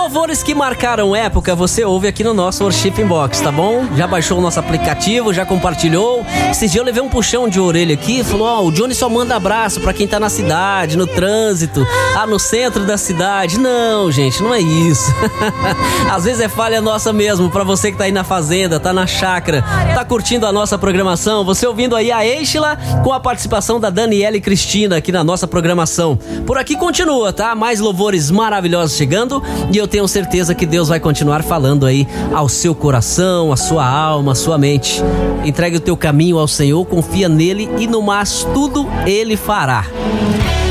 louvores que marcaram época, você ouve aqui no nosso Worship Inbox, tá bom? Já baixou o nosso aplicativo, já compartilhou. Esses dias eu levei um puxão de orelha aqui, falou, o Johnny só manda abraço pra quem tá na cidade, no trânsito, no centro da cidade. Não, gente, não é isso. Às vezes é falha nossa mesmo, pra você que tá aí na fazenda, tá na chácara, tá curtindo a nossa programação, você ouvindo aí a Eixla com a participação da Daniela e Cristina aqui na nossa programação. Por aqui continua, tá? Mais louvores maravilhosos chegando e eu tenho certeza que Deus vai continuar falando aí ao seu coração, à sua alma, à sua mente. Entregue o teu caminho ao Senhor, confia nele e no mais tudo Ele fará.